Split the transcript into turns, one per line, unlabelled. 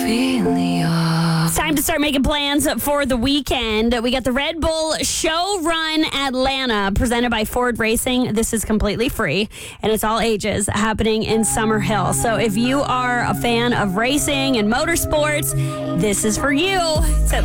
It's time to start making plans for the weekend. We got the Red Bull Show Run Atlanta presented by Ford Racing. This is completely free and it's all ages, happening in Summerhill. So if you are a fan of racing and motorsports, this is for you. It's at